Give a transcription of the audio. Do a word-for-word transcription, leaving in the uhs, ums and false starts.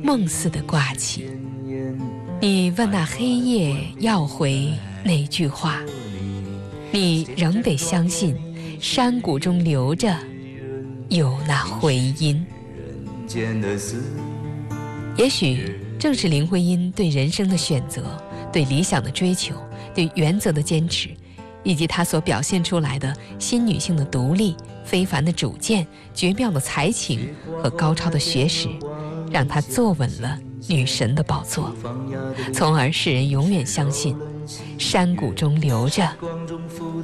梦似的挂起。你问那黑夜要回哪句话，你仍得相信山谷中留着有那回音。也许正是林徽因对人生的选择，对理想的追求，对原则的坚持，以及她所表现出来的新女性的独立、非凡的主见、绝妙的才情和高超的学识，让她坐稳了女神的宝座，从而使人永远相信山谷中留着